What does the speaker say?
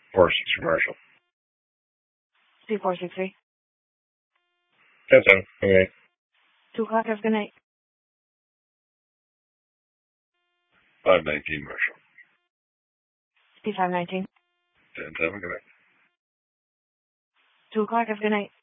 460 commercial. 2463. 10-7. Okay. 2 o'clock. Have a good night. 519 commercial. 5519. 10-7. Good night. 2 o'clock. Have a good night.